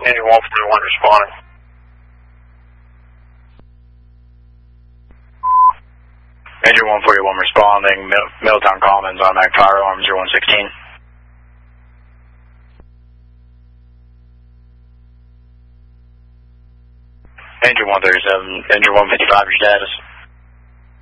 Engine 141 responding. Engine 141 responding, Middletown Commons, automatic firearm 0116. Engine 137, engine 155, your status.